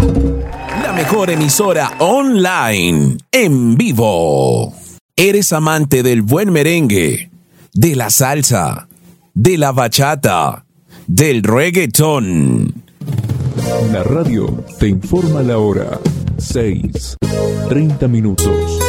La mejor emisora online, en vivo. ¿Eres amante del buen merengue, de la salsa, de la bachata, del reggaetón? La radio te informa la hora. 6:30.